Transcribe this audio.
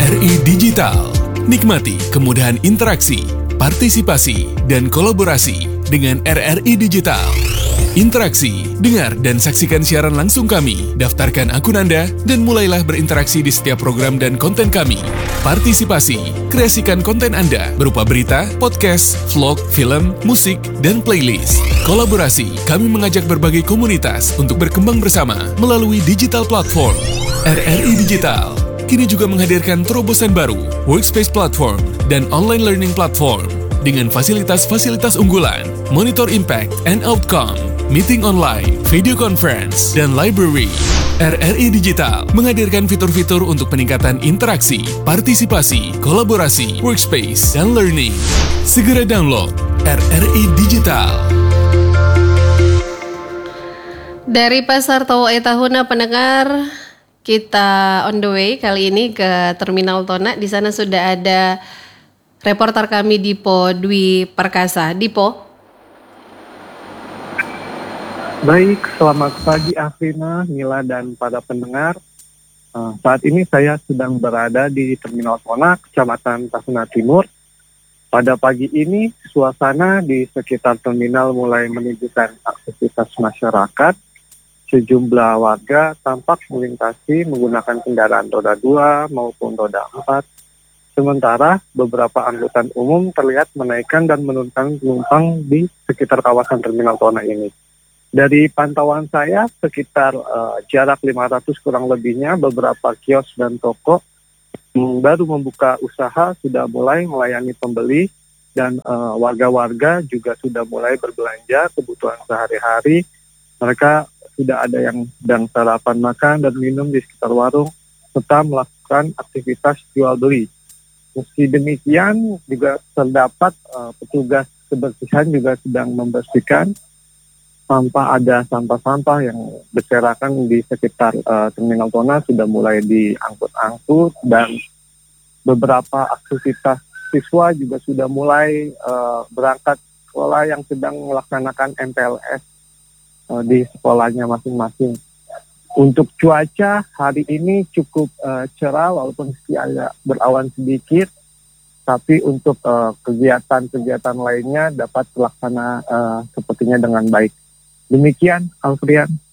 RRI Digital. Nikmati kemudahan interaksi, partisipasi, dan kolaborasi dengan RRI Digital. Interaksi, dengar dan saksikan siaran langsung kami, daftarkan akun Anda, dan mulailah berinteraksi di setiap program dan konten kami. Partisipasi, kreasikan konten Anda berupa berita, podcast, vlog, film, musik, dan playlist. Kolaborasi, kami mengajak berbagai komunitas untuk berkembang bersama melalui digital platform. RRI Digital kini juga menghadirkan terobosan baru, workspace platform, dan online learning platform dengan fasilitas-fasilitas unggulan, monitor impact and outcome, meeting online, video conference, dan library. RRI Digital menghadirkan fitur-fitur untuk peningkatan interaksi, partisipasi, kolaborasi, workspace, dan learning. Segera download RRI Digital. Dari Pasar Towo Tahuna pendengar, kita on the way kali ini ke Terminal Tona. Di sana sudah ada reporter kami Dipo Dwi Perkasa. Dipo. Baik, selamat pagi Afrina, Mila, dan para pendengar. Saat ini saya sedang berada di Terminal Tona, Kecamatan Tahuna Timur. Pada pagi ini, suasana di sekitar terminal mulai menunjukkan aktivitas masyarakat. Sejumlah warga tampak melintasi menggunakan kendaraan roda 2 maupun roda 4. Sementara beberapa angkutan umum terlihat menaikkan dan menurunkan penumpang di sekitar kawasan Terminal Tona ini. Dari pantauan saya, sekitar jarak 500 kurang lebihnya beberapa kios dan toko baru membuka usaha sudah mulai melayani pembeli dan warga-warga juga sudah mulai berbelanja kebutuhan sehari-hari. Mereka sudah ada yang sedang sarapan makan dan minum di sekitar warung serta melakukan aktivitas jual beli. Meski demikian juga terdapat petugas kebersihan juga sedang membersihkan ada sampah-sampah yang berserakan di sekitar Terminal Tona sudah mulai diangkut-angkut dan beberapa aktivitas siswa juga sudah mulai berangkat sekolah yang sedang melaksanakan MPLS di sekolahnya masing-masing. Untuk cuaca hari ini cukup cerah walaupun agak berawan sedikit, tapi untuk kegiatan-kegiatan lainnya dapat terlaksana sepertinya dengan baik. Demikian, Alfrian.